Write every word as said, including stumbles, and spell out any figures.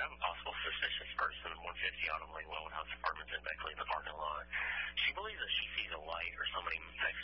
have a possible suspicious person, one fifty Autumn Lane, Wellwood House Apartments in Beckley in the parking lot. She believes that she sees a light or somebody next